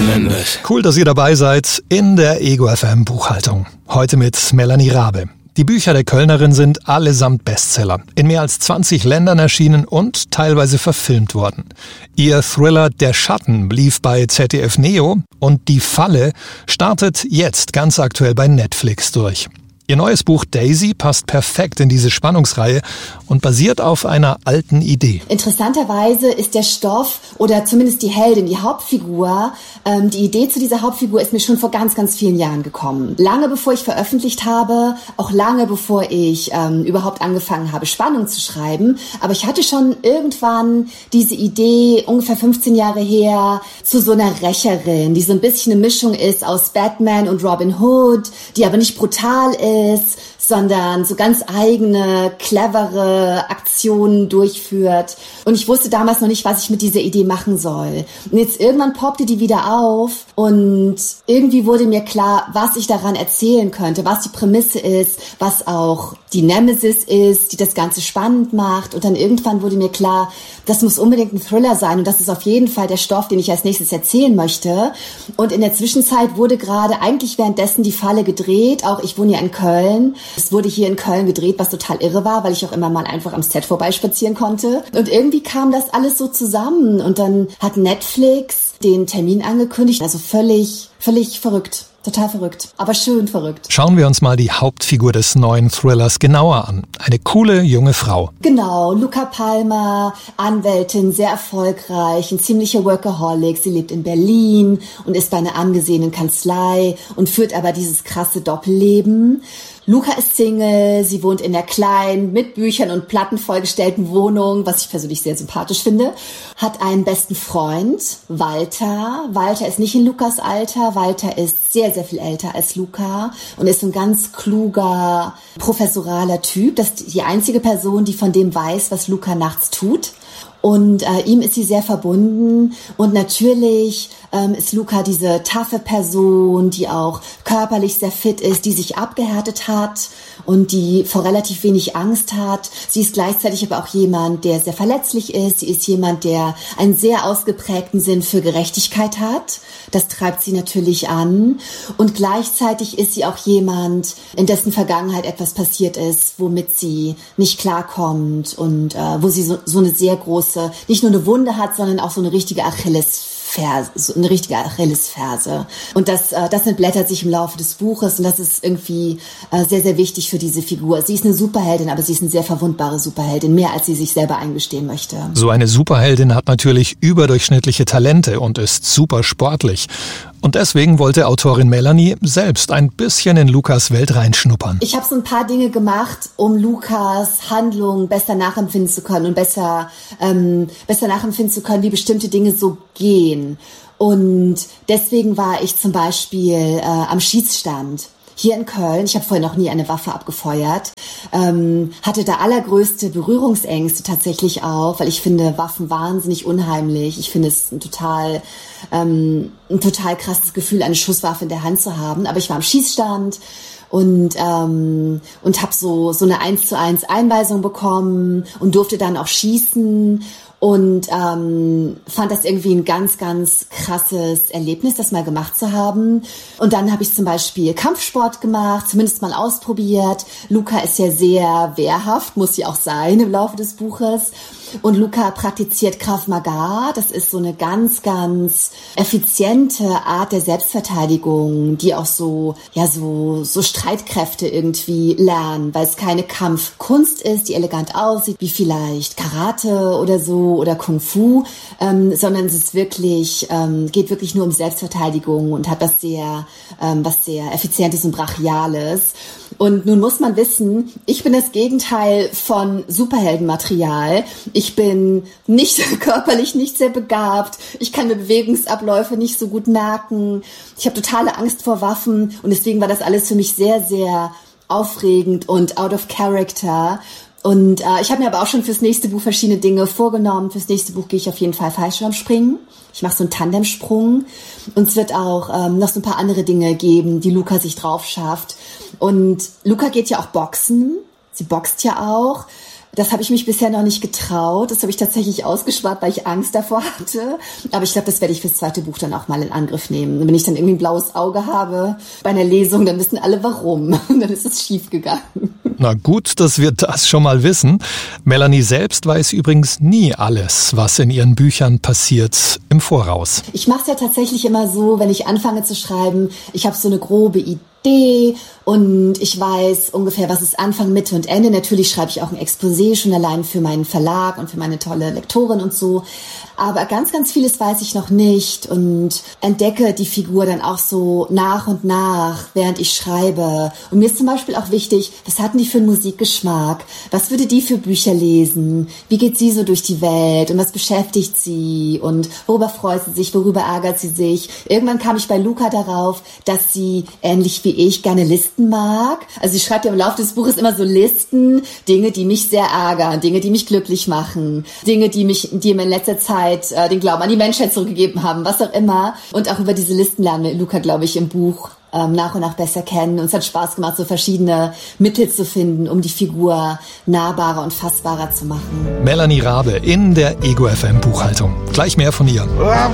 Tremendous. Cool, dass ihr dabei seid in der Ego FM Buchhaltung. Heute mit Melanie Rabe. Die Bücher der Kölnerin sind allesamt Bestseller, in mehr als 20 Ländern erschienen und teilweise verfilmt worden. Ihr Thriller Der Schatten lief bei ZDF Neo und Die Falle startet jetzt ganz aktuell bei Netflix durch. Ihr neues Buch Daisy passt perfekt in diese Spannungsreihe und basiert auf einer alten Idee. Interessanterweise ist der Stoff oder zumindest die Heldin, die Hauptfigur, die Idee zu dieser Hauptfigur ist mir schon vor ganz, ganz vielen Jahren gekommen. Lange bevor ich veröffentlicht habe, auch lange bevor ich überhaupt angefangen habe, Spannung zu schreiben. Aber ich hatte schon irgendwann diese Idee, ungefähr 15 Jahre her, zu so einer Rächerin, die so ein bisschen eine Mischung ist aus Batman und Robin Hood, die aber nicht brutal ist, sondern so ganz eigene, clevere Aktionen durchführt. Und ich wusste damals noch nicht, was ich mit dieser Idee machen soll. Und jetzt irgendwann poppte die wieder auf und irgendwie wurde mir klar, was ich daran erzählen könnte, was die Prämisse ist, was auch die Nemesis ist, die das Ganze spannend macht. Und dann irgendwann wurde mir klar, das muss unbedingt ein Thriller sein und das ist auf jeden Fall der Stoff, den ich als nächstes erzählen möchte. Und in der Zwischenzeit wurde gerade eigentlich währenddessen Die Falle gedreht. Auch ich wohne ja in Köln. Es wurde hier in Köln gedreht, was total irre war, weil ich auch immer mal einfach am Set vorbeispazieren konnte. Und irgendwie kam das alles so zusammen. Und dann hat Netflix den Termin angekündigt. Also völlig verrückt. Total verrückt, aber schön verrückt. Schauen wir uns mal die Hauptfigur des neuen Thrillers genauer an. Eine coole junge Frau. Genau, Luca Palmer, Anwältin, sehr erfolgreich, ein ziemlicher Workaholic. Sie lebt in Berlin und ist bei einer angesehenen Kanzlei und führt aber dieses krasse Doppelleben. Luca ist Single, sie wohnt in der kleinen, mit Büchern und Platten vollgestellten Wohnung, was ich persönlich sehr sympathisch finde, hat einen besten Freund, Walter. Walter ist nicht in Lukas Alter, Walter ist sehr, sehr viel älter als Luca und ist ein ganz kluger, professoraler Typ. Das ist die einzige Person, die von dem weiß, was Luca nachts tut. Und ihm ist sie sehr verbunden und natürlich ist Luca diese taffe Person, die auch körperlich sehr fit ist, die sich abgehärtet hat und die vor relativ wenig Angst hat. Sie ist gleichzeitig aber auch jemand, der sehr verletzlich ist. Sie ist jemand, der einen sehr ausgeprägten Sinn für Gerechtigkeit hat. Das treibt sie natürlich an. Und gleichzeitig ist sie auch jemand, in dessen Vergangenheit etwas passiert ist, womit sie nicht klarkommt und wo sie so eine sehr große, nicht nur eine Wunde hat, sondern auch so eine richtige Achillesferse. Und das entblättert sich im Laufe des Buches und das ist irgendwie sehr, sehr wichtig für diese Figur. Sie ist eine Superheldin, aber sie ist eine sehr verwundbare Superheldin, mehr als sie sich selber eingestehen möchte. So eine Superheldin hat natürlich überdurchschnittliche Talente und ist super sportlich. Und deswegen wollte Autorin Melanie selbst ein bisschen in Lukas Welt reinschnuppern. Ich habe so ein paar Dinge gemacht, um Lukas Handlung besser nachempfinden zu können und besser nachempfinden zu können, wie bestimmte Dinge so gehen. Und deswegen war ich zum Beispiel am Schießstand hier in Köln. Ich habe vorher noch nie eine Waffe abgefeuert. Hatte da allergrößte Berührungsängste tatsächlich auch, weil ich finde Waffen wahnsinnig unheimlich. Ich finde es ein total krasses Gefühl, eine Schusswaffe in der Hand zu haben. Aber ich war am Schießstand und habe so eine 1:1 Einweisung bekommen und durfte dann auch schießen. Und fand das irgendwie ein ganz, ganz krasses Erlebnis, das mal gemacht zu haben. Und dann habe ich zum Beispiel Kampfsport gemacht, zumindest mal ausprobiert. Luca ist ja sehr wehrhaft, muss sie auch sein im Laufe des Buches. Und Luca praktiziert Krav Maga. Das ist so eine ganz, ganz effiziente Art der Selbstverteidigung, die auch so Streitkräfte irgendwie lernen, weil es keine Kampfkunst ist, die elegant aussieht, wie vielleicht Karate oder so oder Kung Fu, sondern es ist wirklich, geht wirklich nur um Selbstverteidigung und hat was sehr Effizientes und Brachiales. Und nun muss man wissen, ich bin das Gegenteil von Superheldenmaterial. Ich bin körperlich nicht sehr begabt. Ich kann mir Bewegungsabläufe nicht so gut merken. Ich habe totale Angst vor Waffen und deswegen war das alles für mich sehr, sehr aufregend und out of character. Und ich habe mir aber auch schon fürs nächste Buch verschiedene Dinge vorgenommen. Fürs nächste Buch gehe ich auf jeden Fall Fallschirmspringen. Ich mache so einen Tandemsprung. Und es wird auch noch so ein paar andere Dinge geben, die Luca sich drauf schafft. Und Luca geht ja auch boxen. Sie boxt ja auch. Das habe ich mich bisher noch nicht getraut. Das habe ich tatsächlich ausgespart, weil ich Angst davor hatte. Aber ich glaube, das werde ich fürs zweite Buch dann auch mal in Angriff nehmen. Wenn ich dann irgendwie ein blaues Auge habe bei einer Lesung, dann wissen alle warum. Und dann ist es schief gegangen. Na gut, dass wir das schon mal wissen. Melanie selbst weiß übrigens nie alles, was in ihren Büchern passiert, im Voraus. Ich mache es ja tatsächlich immer so, wenn ich anfange zu schreiben, ich habe so eine grobe Idee und ich weiß ungefähr, was ist Anfang, Mitte und Ende. Natürlich schreibe ich auch ein Exposé schon allein für meinen Verlag und für meine tolle Lektorin und so. Aber ganz, ganz vieles weiß ich noch nicht und entdecke die Figur dann auch so nach und nach, während ich schreibe. Und mir ist zum Beispiel auch wichtig, was hatten die für einen Musikgeschmack? Was würde die für Bücher lesen? Wie geht sie so durch die Welt? Und was beschäftigt sie? Und worüber freut sie sich? Worüber ärgert sie sich? Irgendwann kam ich bei Luca darauf, dass sie ähnlich wie ich gerne Listen mag. Also sie schreibt ja im Laufe des Buches immer so Listen, Dinge, die mich sehr ärgern, Dinge, die mich glücklich machen, Dinge, die mir in letzter Zeit den Glauben an die Menschheit zurückgegeben haben, was auch immer. Und auch über diese Listen lernen wir Luca, glaube ich, im Buch nach und nach besser kennen. Und es hat Spaß gemacht, so verschiedene Mittel zu finden, um die Figur nahbarer und fassbarer zu machen. Melanie Rabe in der Ego FM Buchhaltung. Gleich mehr von ihr.